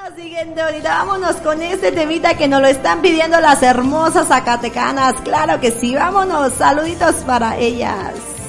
Siguiente, ahorita vámonos con este temita que nos lo están pidiendo las hermosas zacatecanas. Claro que sí, vámonos, saluditos para ellas.